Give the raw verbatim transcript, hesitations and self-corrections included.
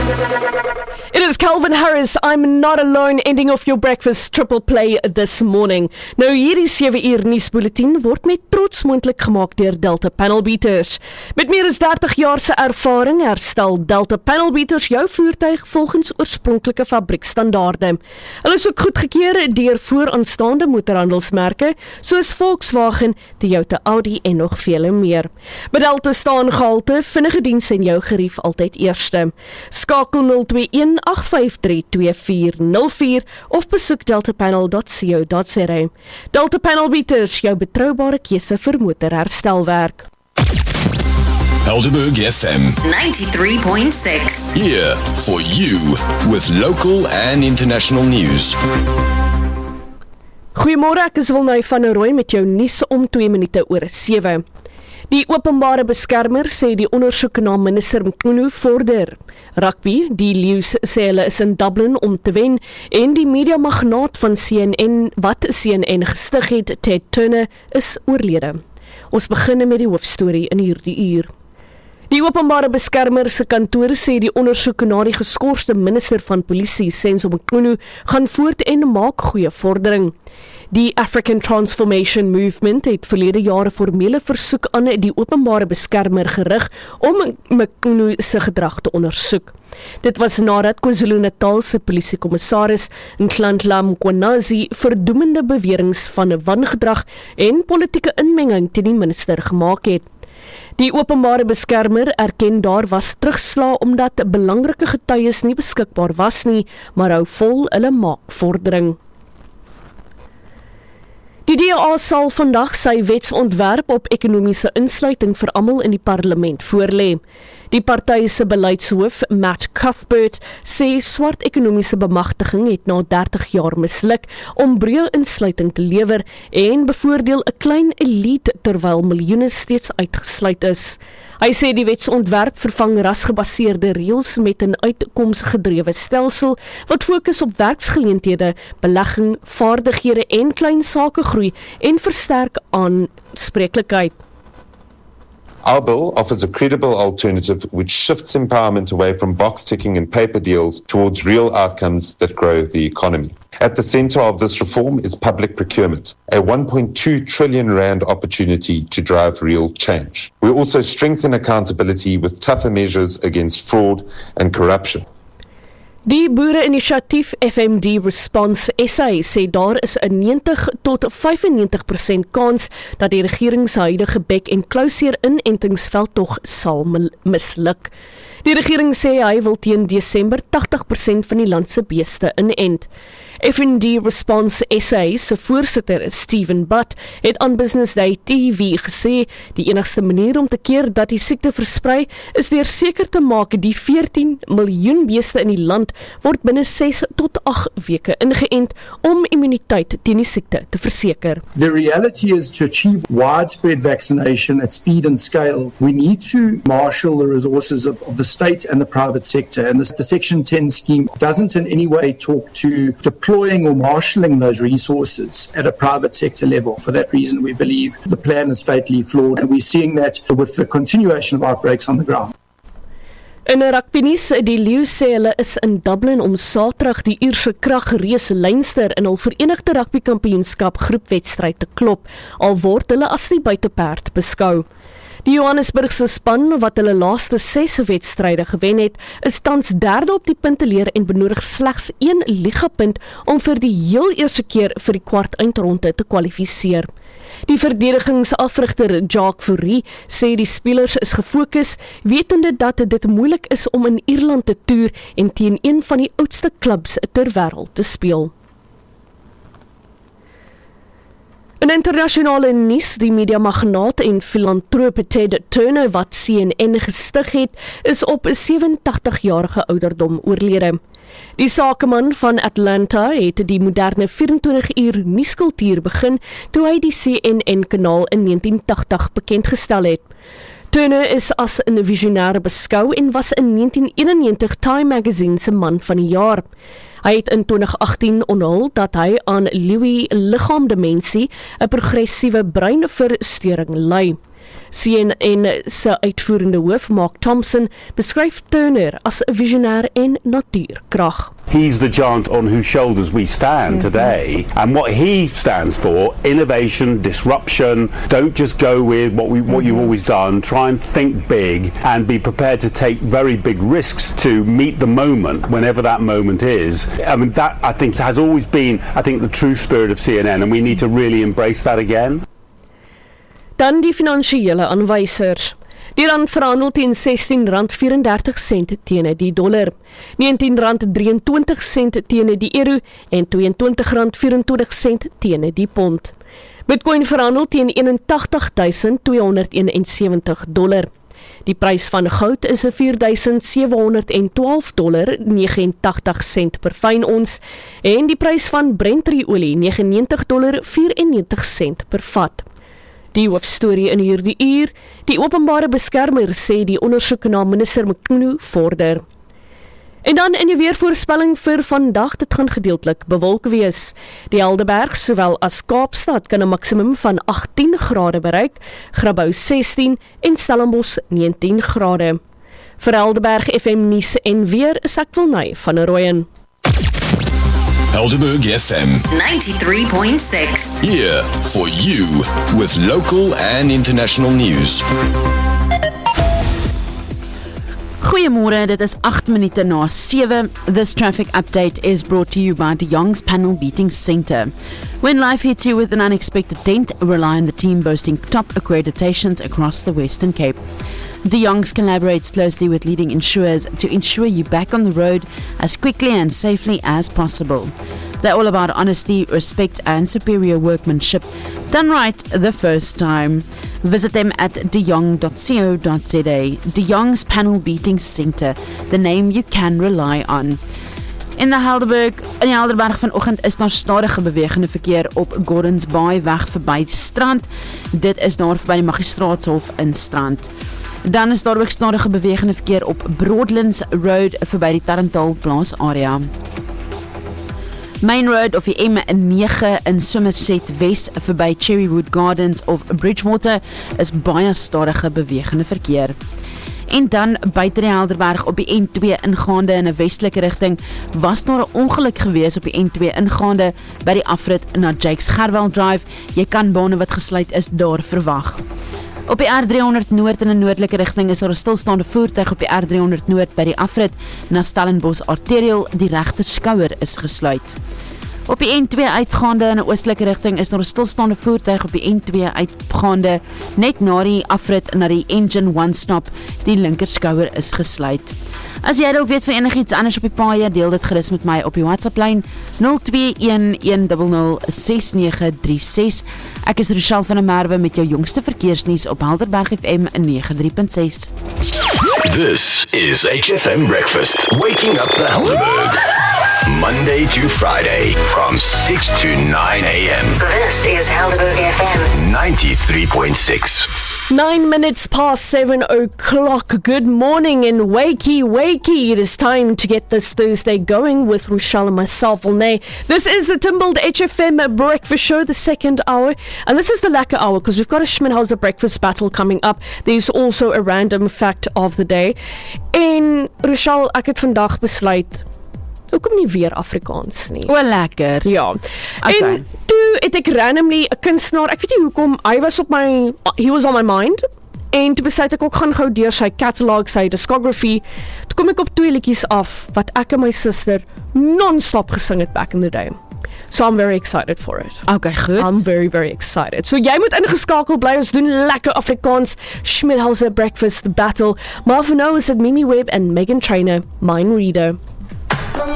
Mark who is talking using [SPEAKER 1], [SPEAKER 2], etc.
[SPEAKER 1] It is Calvin Harris, I'm Not Alone, ending off your breakfast triple play this morning. Nou hierdie sewe uur nuusbulletin word met trots moontlik gemaak deur Delta Panel Beaters. Met meer as dertig jaar se ervaring herstel Delta Panel Beaters jou voertuig volgens oorspronklike fabriekstandaarde. Hulle is ook goedgekeur deur vooraanstaande motorhandelsmerke soos Volkswagen, Toyota, Audi en nog vele meer. By Delta staan gehalte, vinnige diens en jou gerief altyd eerste. Skakel nul twee een agt vyf drie twee vier nul vier of besoek deltapanel dot co dot za. Delta Panel Beaters, jou betroubare keuse vir motorherstelwerk.
[SPEAKER 2] Helderberg F M
[SPEAKER 3] ninety-three point six.
[SPEAKER 2] Here for you with local and international news.
[SPEAKER 1] Goeiemôre, ek is Wilnay van der Rooi met jou nuus om twee minute oor sewe. Die openbare beskermer sê die ondersoek na minister Mkhunu vorder. Rugby, die Lions sê hulle is in Dublin om te wen en die mediamagnaat van C N N wat C N N gestig het, Ted Turner, is oorlede. Ons begin met die hoofstorie in hierdie uur. Die openbare beskermer se kantoor sê die ondersoek na die geskorste minister van polisie, Senzo Mkhunu, gaan voort en maak goeie vordering. Die African Transformation Movement het verlede jare formele versoek aan die openbare beskermer gerig om Mkhunu se gedrag te ondersoek. Dit was nadat KwaZulu-Natal se polisiekommissaris Nhlanhla Mkhwanazi verdoemende beweringe van wangedrag en politieke inmenging teen die minister gemaak het. Die openbare beskermer erken daar was terugslag omdat belangrike getuies nie beskikbaar was nie, maar hou vol hulle maak vordering. Die D A sal vandag sy wetsontwerp op ekonomiese insluiting vir almal in die parlement voorlê. Die party se beleidshoof, Matt Cuthbert, sê swart ekonomiese bemagtiging het na dertig jaar misluk om breë insluiting te lewer en bevoordeel 'n klein elite terwyl miljoene steeds uitgesluit is. Hy sê die wetsontwerp vervang rasgebaseerde reëls met 'n uitkomsgedrewe stelsel wat fokus op werksgeleenthede, belegging, vaardighede en klein sakegroei en versterk aanspreeklikheid.
[SPEAKER 4] Our bill offers a credible alternative which shifts empowerment away from box ticking and paper deals towards real outcomes that grow the economy. At the centre of this reform is public procurement, a one point two trillion rand opportunity to drive real change. We also strengthen accountability with tougher measures against fraud and corruption.
[SPEAKER 1] Die boere-inisiatief F M D Response S A sê daar is 'n negentig tot vyfennegentig persent kans dat die regering se huidige bek- en klouseer inentingsveld tog sal misluk. Die regering sê hy wil teen Desember tagtig persent van die land se beeste inent. F M D Response S A se voorsitter, Stephen Butt, het aan Business Day T V gesê die enigste manier om te keer dat die siekte versprei is deur seker te maak die veertien miljoen beeste in die land word binne ses tot agt weke ingeënt om immuniteit teen die siekte te verseker.
[SPEAKER 5] The reality is to achieve widespread vaccination at speed and scale, we need to marshal the resources of, of the state and the private sector. And the, the Section ten scheme doesn't in any way talk to deploying or marshalling those resources at a private sector level. For that reason, we believe the plan is fatally flawed, and we're seeing that with the continuation of outbreaks on the ground.
[SPEAKER 1] In 'n rugbynuus, die Lions sê hulle is in Dublin om Saterdag die Ierse kragreus Leinster in hul Verenigde Rugbykampioenskap groepwedstryd te klop, al word hulle as die buiteperd beskou. Die Johannesburgse span, wat hulle laaste ses wedstryde gewen het, is tans derde op die punteleer en benodig slegs een ligapunt om vir die heel eerste keer vir die kwart eindronde te kwalifiseer. Die verdedigingsafrigter Jacques Fourie sê die spelers is gefokus, wetende dat dit moeilik is om in Ierland te toer en teen een van die oudste klubs ter wêreld te speel. In internasionale nuus, die mediamagnaat en filantroop Ted Turner wat C N N gestig het, is op 'n sewentigjarige ouderdom oorlede. Die sakeman van Atlanta het die moderne vyf-en-twintig uur nuuskultuur begin toe hy die C N N-kanaal in negentien tagtig bekendgestel het. Turner is as 'n visionêr beskou en was in negentien eenennegentig Time Magazine se man van die jaar. Hy het in twintig agttien onthul dat hy aan Lewy liggaamdemensie, 'n progressiewe breinversteuring ly. C N N se uitvoerende hoof, Mark Thompson, beskryf Turner as 'n visionêr en natuurkrag.
[SPEAKER 6] He's the giant on whose shoulders we stand today, and what he stands for: innovation, disruption. Don't just go with what we what you've always done. Try and think big and be prepared to take very big risks to meet the moment, whenever that moment is. I mean, that I think has always been, I think, the true spirit of C N N, and we need to really embrace that again.
[SPEAKER 1] Dan die finansiële aanwysers. Die rand verhandel teen sestien rand vyf-en-dertig sent teen die dollar, negentien rand drieëntwintig sent teen die euro en tweeëntwintig rand vyf-en-twintig sent teen die pond. Bitcoin verhandel teen eenentagtig duisend tweehonderd eenensewentig dollar. Die prys van goud is vier duisend sewehonderd twaalf dollar negenentagtig sent per fyn ons en die prys van Brent-olie negenennegentig dollar vyfennegentig sent per vat. Die hoofstorie in hierdie uur, die openbare beskermer sê die ondersoek na minister Mkhunu vorder. En dan in die weervoorspelling vir vandag, dit gaan gedeeltelik bewolk wees. Die Helderberg sowel as Kaapstad kan 'n maksimum van agttien grade bereik, Grabouw sestien en Stellenbosch negentien grade. Vir Helderberg F M nuus en weer is ek Wilnay van der Rooyen.
[SPEAKER 2] Helderberg F M
[SPEAKER 3] ninety-three point six.
[SPEAKER 2] here for you with local and international news.
[SPEAKER 7] Goeiemôre, dit is agt minute na sewe. This traffic update is brought to you by De Jong's Panel Beating Centre. When life hits you with an unexpected dent, rely on the team boasting top accreditations across the Western Cape. De Jong's collaborates closely with leading insurers to ensure you back on the road as quickly and safely as possible. They're all about honesty, respect and superior workmanship, done right the first time. Visit them at de jong dot co dot za. De Jong's Panel Beating Centre, the name you can rely on. In die Helderberg, in die Helderberg vanoggend is daar stadige bewegende verkeer op Gordons Bay weg verby die strand. Dit is daar verby die Magistraatshof in Strand. Dan is daar ook stadige bewegende verkeer op Broadlands Road verby die Tarantal Plaas area. Main Road of die M nege in Somerset Wes verby Cherrywood Gardens of Bridgewater is baie stadige bewegende verkeer. En dan buite die Helderberg op die N twee ingaande in 'n westelike rigting was daar 'n ongeluk gewees op die N twee ingaande by die afrit na Jakes Gerwel Drive. Jy kan bane wat gesluit is daar verwag. Op die R driehonderd Noord in 'n noordelike rigting is daar 'n stilstaande voertuig op die R driehonderd Noord by die afrit na Stellenbosch Arterial. Die regter skouer is gesluit. Op die N twee uitgaande in 'n oostelike rigting is daar 'n stilstaande voertuig op die N twee uitgaande net na die afrit na die Engine One Stop. Die linker skouer is gesluit. As jy dalk weet van enigiets anders op die paaie, deel dit gerus met my op die WhatsApp-lyn nul twee een een nul nul ses nege drie ses. Ek is Rochelle van der Merwe met jou jongste verkeersnuus op Helderberg F M ninety-three point six.
[SPEAKER 2] This is H F M Breakfast, waking up the Helderberg. Monday to Friday from six to nine a.m.
[SPEAKER 3] This is Helderberg F M
[SPEAKER 2] ninety-three point six.
[SPEAKER 1] Nine minutes past seven o'clock. Good morning and wakey, wakey. It is time to get this Thursday going with Rochelle and myself, Wilnay. This is the Timbled H F M Breakfast Show, the second hour. And this is the lekker hour because we've got a Schmidhauser breakfast battle coming up. There's also a random fact of the day. En Rochelle, ek het vandag besluit, hoekom nie weer Afrikaans nie?
[SPEAKER 7] O, lekker.
[SPEAKER 1] Ja.
[SPEAKER 7] Okay.
[SPEAKER 1] En toe het ek randomly 'n kunstenaar, ek weet nie hoekom, hy was op my, he was on my mind, en toe besluit ek ook gaan gou deur sy catalog, sy discography. Toe kom ek op twee liedjies af, wat ek en my suster non-stop gesing het back in the day. So I'm very excited for it.
[SPEAKER 7] Okay, goed.
[SPEAKER 1] I'm very, very excited. So jy moet ingeskakel bly, ons doen lekker Afrikaans, Schmidhauser Breakfast Battle. Maar for now is it Mimi Webb en Megan Trainor, Mind Reader.